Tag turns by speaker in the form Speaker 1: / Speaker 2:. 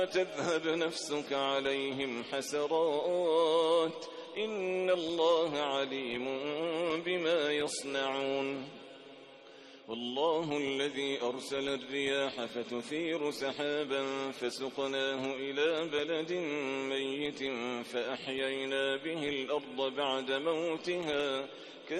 Speaker 1: تذهب نفسك عليهم حسرات إن الله عليم بما يصنعون والله الذي أرسل الرياح فتثير سحابا فسقناه إلى بلد ميت فأحيينا به الأرض بعد موتها